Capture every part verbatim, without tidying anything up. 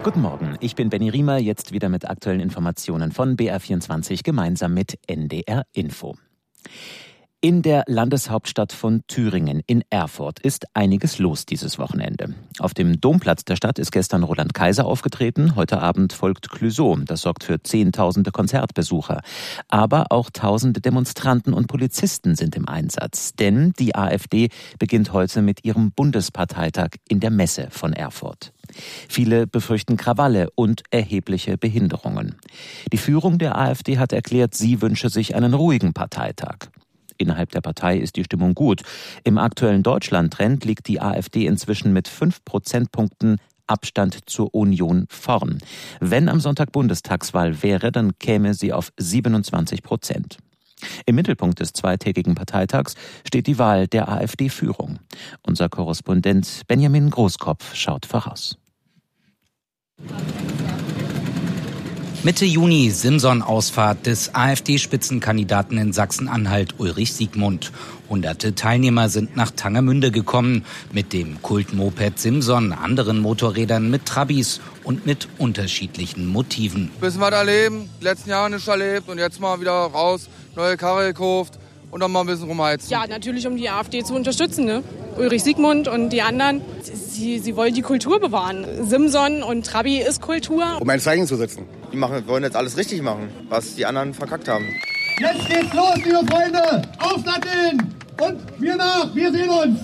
Guten Morgen, ich bin Benny Riemer, jetzt wieder mit aktuellen Informationen von B R vierundzwanzig gemeinsam mit N D R Info. In der Landeshauptstadt von Thüringen, in Erfurt, ist einiges los dieses Wochenende. Auf dem Domplatz der Stadt ist gestern Roland Kaiser aufgetreten. Heute Abend folgt Clouseau. Das sorgt für zehntausende Konzertbesucher. Aber auch tausende Demonstranten und Polizisten sind im Einsatz. Denn die AfD beginnt heute mit ihrem Bundesparteitag in der Messe von Erfurt. Viele befürchten Krawalle und erhebliche Behinderungen. Die Führung der AfD hat erklärt, sie wünsche sich einen ruhigen Parteitag. Innerhalb der Partei ist die Stimmung gut. Im aktuellen Deutschland-Trend liegt die AfD inzwischen mit fünf Prozentpunkten Abstand zur Union vorn. Wenn am Sonntag Bundestagswahl wäre, dann käme sie auf siebenundzwanzig Prozent. Im Mittelpunkt des zweitägigen Parteitags steht die Wahl der AfD-Führung. Unser Korrespondent Benjamin Großkopf schaut voraus. Mitte Juni Simson-Ausfahrt des AfD-Spitzenkandidaten in Sachsen-Anhalt Ulrich Siegmund. Hunderte Teilnehmer sind nach Tangermünde gekommen mit dem Kultmoped Simson, anderen Motorrädern mit Trabis und mit unterschiedlichen Motiven. Bisschen was erleben, die letzten Jahre nicht erlebt und jetzt mal wieder raus, neue Karre gekauft und dann mal ein bisschen rumheizen. Ja, natürlich, um die AfD zu unterstützen, ne? Ulrich Siegmund und die anderen, sie, sie wollen die Kultur bewahren. Simson und Trabi ist Kultur. Um ein Zeichen zu setzen. Die machen, wollen jetzt alles richtig machen, was die anderen verkackt haben. Jetzt geht's los, liebe Freunde! Aufsatteln! Und wir nach, wir sehen uns!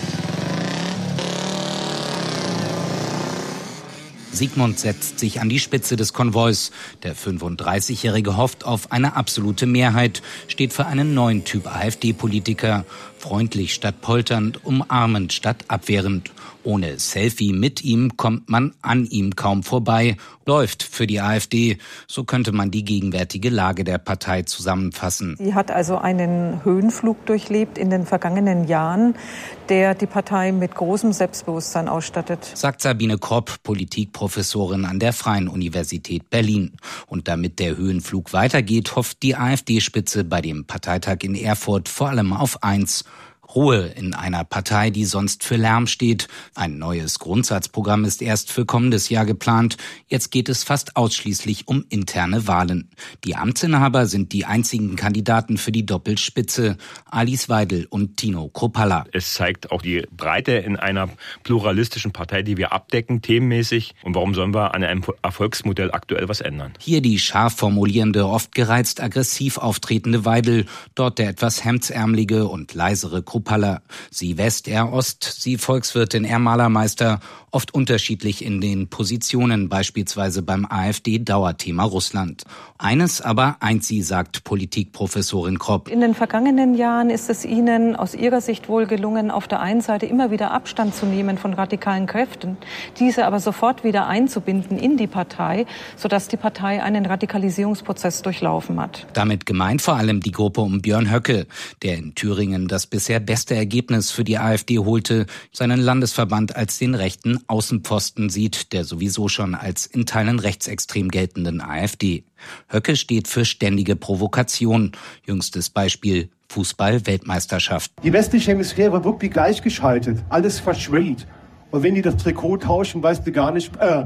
Siegmund setzt sich an die Spitze des Konvois. Der fünfunddreißigjährige hofft auf eine absolute Mehrheit, steht für einen neuen Typ AfD-Politiker. Freundlich statt polternd, umarmend statt abwehrend. Ohne Selfie mit ihm kommt man an ihm kaum vorbei. Läuft für die AfD. So könnte man die gegenwärtige Lage der Partei zusammenfassen. Sie hat also einen Höhenflug durchlebt in den vergangenen Jahren, der die Partei mit großem Selbstbewusstsein ausstattet. Sagt Sabine Kropp, Politikprofessorin an der Freien Universität Berlin. Und damit der Höhenflug weitergeht, hofft die AfD-Spitze bei dem Parteitag in Erfurt vor allem auf eins: Ruhe in einer Partei, die sonst für Lärm steht. Ein neues Grundsatzprogramm ist erst für kommendes Jahr geplant. Jetzt geht es fast ausschließlich um interne Wahlen. Die Amtsinhaber sind die einzigen Kandidaten für die Doppelspitze: Alice Weidel und Tino Kruppalla. Es zeigt auch die Breite in einer pluralistischen Partei, die wir abdecken, themenmäßig. Und warum sollen wir an einem Erfolgsmodell aktuell was ändern? Hier die scharf formulierende, oft gereizt aggressiv auftretende Weidel. Dort der etwas hemdsärmelige und leisere Kruppalla. Sie West, er Ost, sie Volkswirtin, er Malermeister, oft unterschiedlich in den Positionen, beispielsweise beim AfD-Dauerthema Russland. Eines aber eint sie, sagt Politikprofessorin Kropp. In den vergangenen Jahren ist es Ihnen aus Ihrer Sicht wohl gelungen, auf der einen Seite immer wieder Abstand zu nehmen von radikalen Kräften, diese aber sofort wieder einzubinden in die Partei, sodass die Partei einen Radikalisierungsprozess durchlaufen hat. Damit gemeint vor allem die Gruppe um Björn Höcke, der in Thüringen das bisher beste Ergebnis für die AfD holte, seinen Landesverband als den rechten Außenposten sieht, der sowieso schon als in Teilen rechtsextrem geltenden AfD. Höcke steht für ständige Provokation. Jüngstes Beispiel: Fußball-Weltmeisterschaft. Die westliche Hemisphäre wird wie gleichgeschaltet, alles verschwillt. Und wenn die das Trikot tauschen, weißt du gar nicht, äh,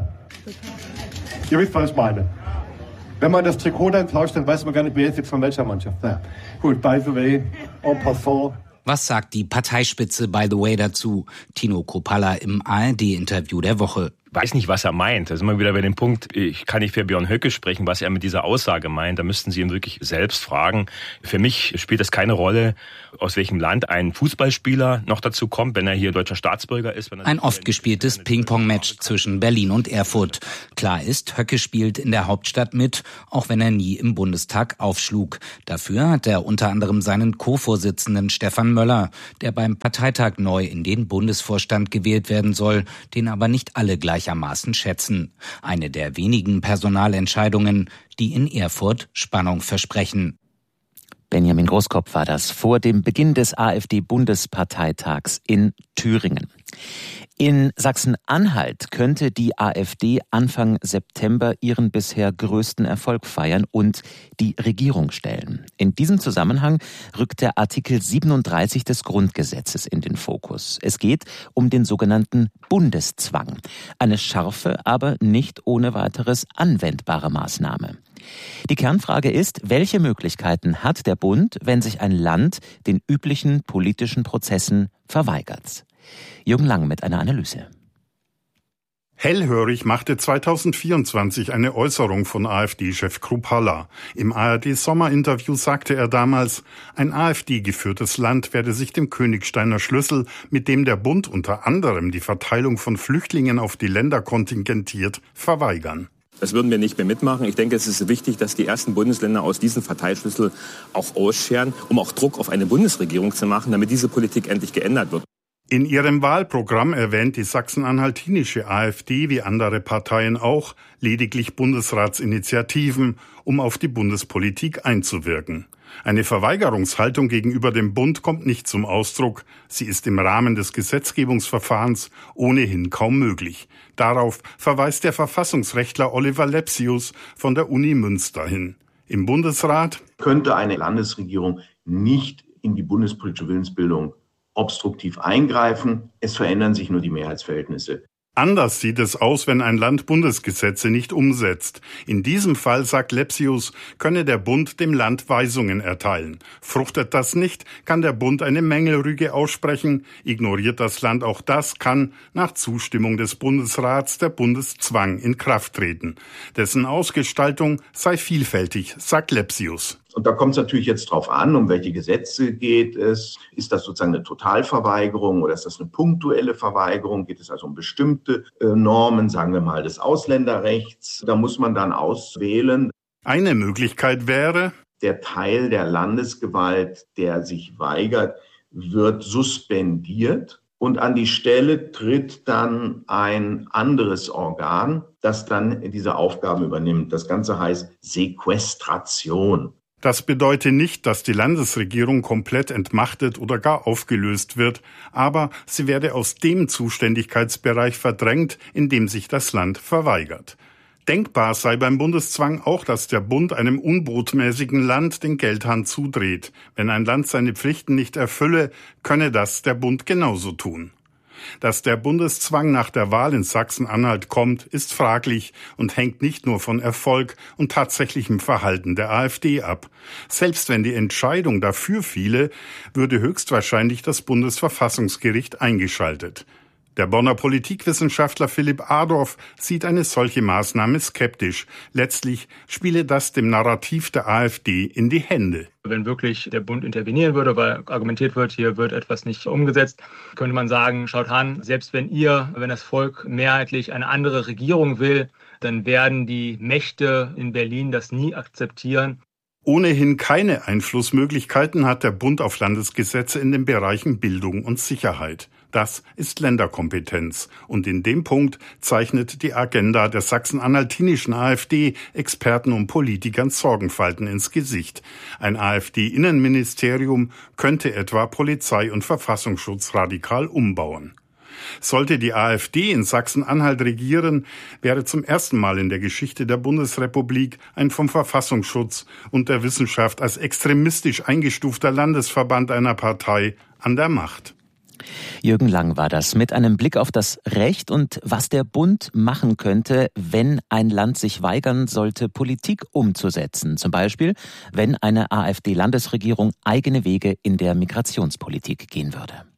ihr wisst, was ich meine. Wenn man das Trikot dann tauscht, dann weiß man gar nicht, wer ist jetzt von welcher Mannschaft. Ja. Gut, by the way, en passant. Was sagt die Parteispitze by the way dazu? Tino Kruppalla im A R D-Interview der Woche. Weiß nicht, was er meint. Da sind wir wieder bei dem Punkt, ich kann nicht für Björn Höcke sprechen, was er mit dieser Aussage meint. Da müssten Sie ihn wirklich selbst fragen. Für mich spielt es keine Rolle, aus welchem Land ein Fußballspieler noch dazu kommt, wenn er hier deutscher Staatsbürger ist. Wenn er ein oft gespieltes Ping-Pong-Match zwischen Berlin und Erfurt. Klar ist, Höcke spielt in der Hauptstadt mit, auch wenn er nie im Bundestag aufschlug. Dafür hat er unter anderem seinen Co-Vorsitzenden Stefan Möller, der beim Parteitag neu in den Bundesvorstand gewählt werden soll, den aber nicht alle gleichermaßen schätzen. Eine der wenigen Personalentscheidungen, die in Erfurt Spannung versprechen. Benjamin Großkopf war das vor dem Beginn des AfD-Bundesparteitags in Thüringen. In Sachsen-Anhalt könnte die AfD Anfang September ihren bisher größten Erfolg feiern und die Regierung stellen. In diesem Zusammenhang rückt der Artikel siebenunddreißig des Grundgesetzes in den Fokus. Es geht um den sogenannten Bundeszwang. Eine scharfe, aber nicht ohne weiteres anwendbare Maßnahme. Die Kernfrage ist, welche Möglichkeiten hat der Bund, wenn sich ein Land den üblichen politischen Prozessen verweigert? Jürgen Lang mit einer Analyse. Hellhörig machte zweitausendvierundzwanzig eine Äußerung von AfD-Chef Kruppalla. Im A R D-Sommerinterview sagte er damals, ein AfD-geführtes Land werde sich dem Königsteiner Schlüssel, mit dem der Bund unter anderem die Verteilung von Flüchtlingen auf die Länder kontingentiert, verweigern. Das würden wir nicht mehr mitmachen. Ich denke, es ist wichtig, dass die ersten Bundesländer aus diesem Verteilschlüssel auch ausscheren, um auch Druck auf eine Bundesregierung zu machen, damit diese Politik endlich geändert wird. In ihrem Wahlprogramm erwähnt die sachsen-anhaltinische AfD wie andere Parteien auch lediglich Bundesratsinitiativen, um auf die Bundespolitik einzuwirken. Eine Verweigerungshaltung gegenüber dem Bund kommt nicht zum Ausdruck. Sie ist im Rahmen des Gesetzgebungsverfahrens ohnehin kaum möglich. Darauf verweist der Verfassungsrechtler Oliver Lepsius von der Uni Münster hin. Im Bundesrat könnte eine Landesregierung nicht in die bundespolitische Willensbildung obstruktiv eingreifen. Es verändern sich nur die Mehrheitsverhältnisse. Anders sieht es aus, wenn ein Land Bundesgesetze nicht umsetzt. In diesem Fall, sagt Lepsius, könne der Bund dem Land Weisungen erteilen. Fruchtet das nicht, kann der Bund eine Mängelrüge aussprechen. Ignoriert das Land auch das, kann nach Zustimmung des Bundesrats der Bundeszwang in Kraft treten. Dessen Ausgestaltung sei vielfältig, sagt Lepsius. Und da kommt es natürlich jetzt drauf an, um welche Gesetze geht es. Ist das sozusagen eine Totalverweigerung oder ist das eine punktuelle Verweigerung? Geht es also um bestimmte äh, Normen, sagen wir mal, des Ausländerrechts? Da muss man dann auswählen. Eine Möglichkeit wäre, der Teil der Landesgewalt, der sich weigert, wird suspendiert. Und an die Stelle tritt dann ein anderes Organ, das dann diese Aufgaben übernimmt. Das Ganze heißt Sequestration. Das bedeutet nicht, dass die Landesregierung komplett entmachtet oder gar aufgelöst wird, aber sie werde aus dem Zuständigkeitsbereich verdrängt, in dem sich das Land verweigert. Denkbar sei beim Bundeszwang auch, dass der Bund einem unbotmäßigen Land den Geldhahn zudreht. Wenn ein Land seine Pflichten nicht erfülle, könne das der Bund genauso tun. Dass der Bundeszwang nach der Wahl in Sachsen-Anhalt kommt, ist fraglich und hängt nicht nur von Erfolg und tatsächlichem Verhalten der AfD ab. Selbst wenn die Entscheidung dafür fiele, würde höchstwahrscheinlich das Bundesverfassungsgericht eingeschaltet. Der Bonner Politikwissenschaftler Philipp Adorf sieht eine solche Maßnahme skeptisch. Letztlich spiele das dem Narrativ der AfD in die Hände. Wenn wirklich der Bund intervenieren würde, weil argumentiert wird, hier wird etwas nicht umgesetzt, könnte man sagen, schaut an, selbst wenn ihr, wenn das Volk mehrheitlich eine andere Regierung will, dann werden die Mächte in Berlin das nie akzeptieren. Ohnehin keine Einflussmöglichkeiten hat der Bund auf Landesgesetze in den Bereichen Bildung und Sicherheit. Das ist Länderkompetenz. Und in dem Punkt zeichnet die Agenda der sachsen-anhaltinischen AfD Experten und Politikern Sorgenfalten ins Gesicht. Ein AfD-Innenministerium könnte etwa Polizei und Verfassungsschutz radikal umbauen. Sollte die AfD in Sachsen-Anhalt regieren, wäre zum ersten Mal in der Geschichte der Bundesrepublik ein vom Verfassungsschutz und der Wissenschaft als extremistisch eingestufter Landesverband einer Partei an der Macht. Jürgen Lang war das mit einem Blick auf das Recht und was der Bund machen könnte, wenn ein Land sich weigern sollte, Politik umzusetzen. Zum Beispiel, wenn eine AfD-Landesregierung eigene Wege in der Migrationspolitik gehen würde.